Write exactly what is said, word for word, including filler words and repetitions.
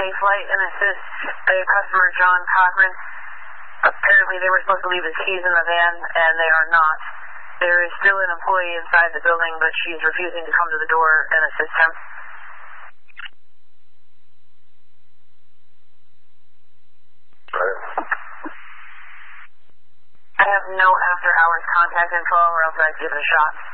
Safe Flight and assist a customer, John Cochran. Apparently they were supposed to leave his keys in the van, and they are not. There is still an employee inside the building, but she's refusing to come to the door and assist him. I have no after-hours contact info, or else I'd give it a shot.